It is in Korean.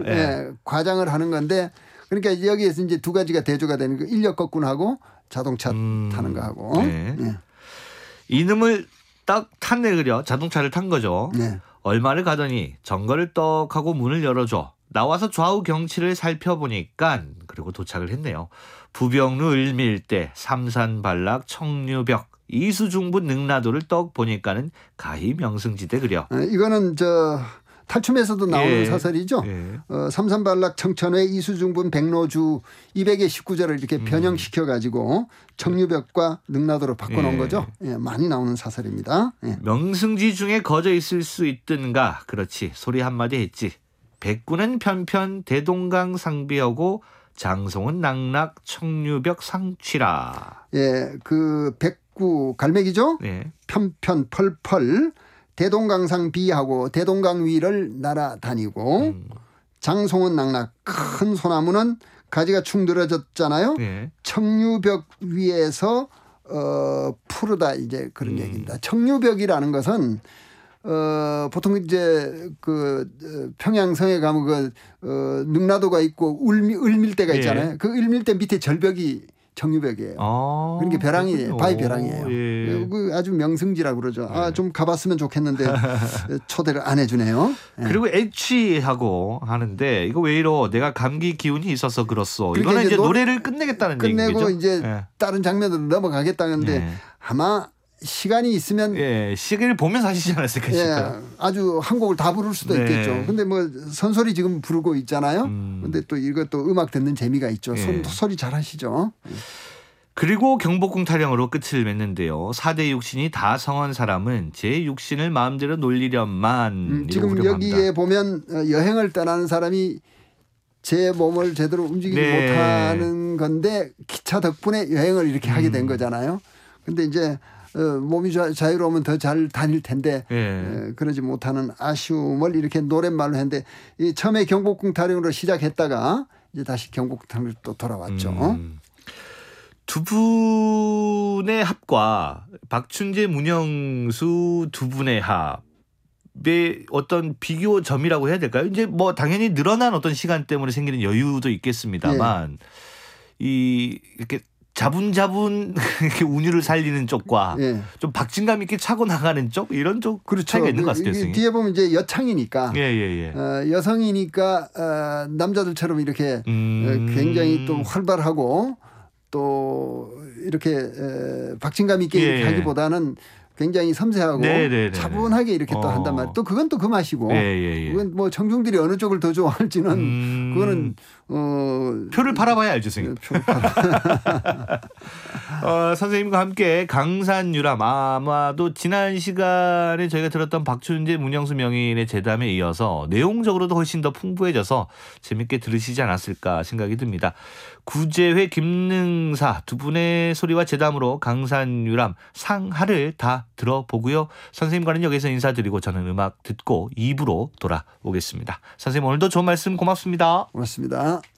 과장을 하는 건데 그러니까 여기에서 이제 두 가지가 대조가 되는 거 인력 거꾼하고 자동차 타는 거하고. 네. 이놈을 딱 탔네 그려 자동차를 탄 거죠. 네. 얼마를 가더니 정거를 떡 하고 문을 열어줘. 나와서 좌우 경치를 살펴보니까 그리고 도착을 했네요. 부병루 을밀대 삼산반락 청류벽 이수중부 능라도를 떡 보니까는 가히 명승지대 그려. 이거는 저 탈춤에서도 나오는 사설이죠. 삼산반락 청천회 이수중분 백로주 200의 19절을 이렇게 변형시켜 가지고 청류벽과 능라도로 바꿔놓은 거죠. 많이 나오는 사설입니다. 명승지 중에 거저 있을 수 있든가. 그렇지 소리 한마디 했지. 백구는 편편 대동강 상비하고 장송은 낙낙 청류벽 상취라. 그 백구 갈매기죠. 편편 펄펄 대동강상 비하고 대동강 위를 날아다니고 장송은 낙낙 큰 소나무는 가지가 축 늘어졌잖아요. 청류벽 위에서 푸르다 이제 그런 얘기입니다. 청류벽이라는 것은 보통 이제 그 평양성에 가면 그 능라도가 있고 을밀대가 있잖아요. 그 을밀대 밑에 절벽이 청류벽이에요. 그러니까 벼랑이에요. 바위 벼랑이에요. 그 아주 명승지라고 그러죠. 좀 가봤으면 좋겠는데 초대를 안 해주네요. 그리고 애취하고 하는데 이거 왜 이러? 내가 감기 기운이 있어서 그렇소. 그러니까 이거는 이제 노래를 끝내겠다는 얘기죠. 끝내고 이제 다른 장면으로 넘어가겠다는데 아마 시간이 있으면 시계를 보면서 하시지 않았을까 아주 한 곡을 다 부를 수도 있겠죠. 근데 뭐 선소리 지금 부르고 있잖아요. 근데 또 이것도 음악 듣는 재미가 있죠. 소리 잘 하시죠. 그리고 경복궁 타령으로 끝을 맺는데요. 4대 육신이 다 성한 사람은 제 육신을 마음대로 놀리련만. 지금 여기에 보면 여행을 떠나는 사람이 제 몸을 제대로 움직이지 못하는 건데 기차 덕분에 여행을 이렇게 하게 된 거잖아요. 근데 이제 몸이 자유로우면 더 잘 다닐 텐데 그러지 못하는 아쉬움을 이렇게 노랫말로 했는데 이 처음에 경복궁 타령으로 시작했다가 이제 다시 경복궁 타령으로 또 돌아왔죠. 두 분의 합과 박춘재 문영수 두 분의 합의 어떤 비교점이라고 해야 될까요? 이제 뭐 당연히 늘어난 어떤 시간 때문에 생기는 여유도 있겠습니다만 이렇게 자분자분 이렇게 운율을 살리는 쪽과 좀 박진감 있게 차고 나가는 쪽 이런 쪽 차이가 있는 것 같습니다. 뒤에 보면 이제 여창이니까 여성이니까 남자들처럼 이렇게 굉장히 또 활발하고 또 이렇게 박진감 있게 이렇게 하기보다는 굉장히 섬세하고 차분하게 이렇게 또 한단 말이에요. 또 그건 또 그 맛이고 그건 뭐 청중들이 어느 쪽을 더 좋아할지는 그거는 표를 팔아봐야 알죠, 선생님. 선생님과 함께 강산유람 아마도 지난 시간에 저희가 들었던 박춘재 문영수 명인의 재담에 이어서 내용적으로도 훨씬 더 풍부해져서 재밌게 들으시지 않았을까 생각이 듭니다. 구재회 김능사 두 분의 소리와 재담으로 강산유람 상하를 다 들어보고요. 선생님과는 여기서 인사드리고 저는 음악 듣고 2부로 돌아오겠습니다. 선생님 오늘도 좋은 말씀 고맙습니다. 고맙습니다.